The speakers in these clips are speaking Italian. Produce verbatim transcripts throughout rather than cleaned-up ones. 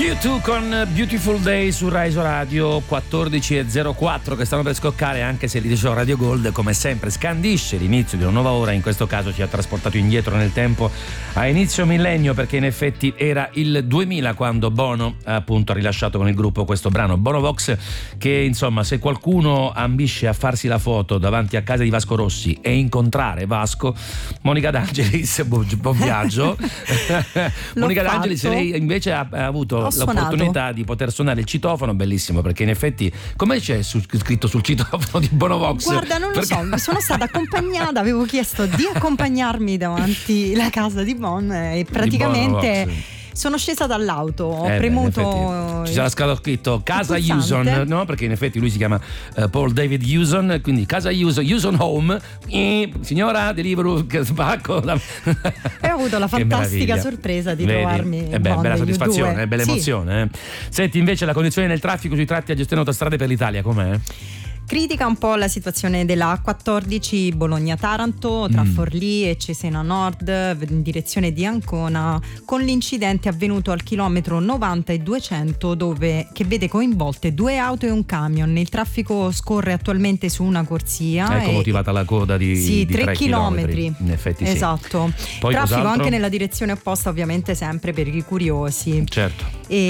U due con Beautiful Day su Rai Radio, quattordici e zero quattro che stanno per scoccare, anche se l'edizione Radio Gold come sempre scandisce l'inizio di una nuova ora. In questo caso ci ha trasportato indietro nel tempo a inizio millennio, perché in effetti era il duemila quando Bono appunto ha rilasciato con il gruppo questo brano Bono Vox, che insomma, se qualcuno ambisce a farsi la foto davanti a casa di Vasco Rossi e incontrare Vasco, Monica D'Angelis, buon viaggio. Monica D'Angelis, lei invece ha, ha avuto Ho l'opportunità suonato. di poter suonare il citofono, bellissimo, perché in effetti come c'è su, scritto sul citofono di Bono Vox? Guarda, non lo Perché... so, sono stata accompagnata, avevo chiesto di accompagnarmi davanti la casa di Bon e praticamente sono scesa dall'auto, ho eh premuto beh, ci sarà stato scritto casa pulsante. Uson, no? Perché in effetti lui si chiama uh, Paul David Uson, quindi casa Uson, Uson Home, e, signora Deliveroo sbacco. E ho avuto la fantastica sorpresa di Vedi? trovarmi eh beh, Bon bella degli soddisfazione, U due. eh, bella Sì. emozione. Eh. Senti, invece la condizione del traffico sui tratti a gestione autostrade per l'Italia com'è? Critica un po' la situazione della A quattordici Bologna-Taranto tra Mm. Forlì e Cesena Nord in direzione di Ancona, con l'incidente avvenuto al chilometro novanta e duecento, dove che vede coinvolte due auto e un camion. Il traffico scorre attualmente su una corsia. Ecco e, motivata la coda di, sì, di tre tre chilometri. In effetti sì. Esatto. Poi Traffico cos'altro? anche nella direzione opposta, ovviamente sempre per i curiosi. Certo.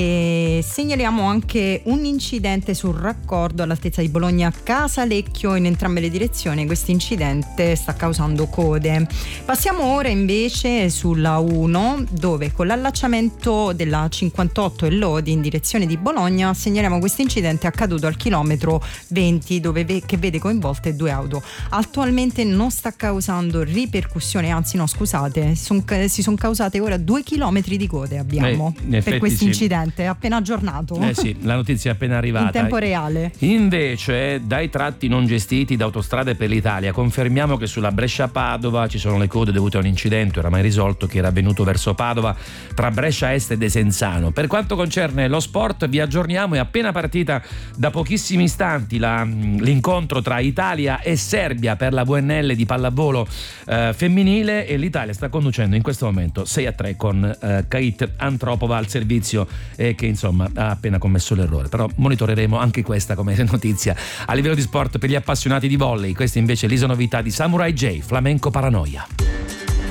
E segnaliamo anche un incidente sul raccordo all'altezza di Bologna Casalecchio in entrambe le direzioni. Questo incidente sta causando code. Passiamo ora invece sulla uno, dove con l'allacciamento della cinquantotto e Lodi in direzione di Bologna segnaliamo questo incidente accaduto al chilometro venti, dove ve- che vede coinvolte due auto. Attualmente non sta causando ripercussioni, anzi no scusate, son, si sono causate ora due chilometri di code abbiamo Eh, in effetti per questo sì. incidente appena aggiornato. Eh sì, la notizia è appena arrivata. In tempo reale. Invece, dai tratti non gestiti da Autostrade per l'Italia, confermiamo che sulla Brescia-Padova ci sono le code dovute a un incidente oramai risolto che era avvenuto verso Padova tra Brescia Est e Desenzano. Per quanto concerne lo sport, vi aggiorniamo, è appena partita da pochissimi istanti la, l'incontro tra Italia e Serbia per la V N L di pallavolo eh, femminile, e l'Italia sta conducendo in questo momento sei a tre con eh, Kait Antropova al servizio, e che insomma ha appena commesso l'errore. Però monitoreremo anche questa come notizia a livello di sport per gli appassionati di volley. Questa invece è l'isonovità di Samurai J, Flamenco Paranoia.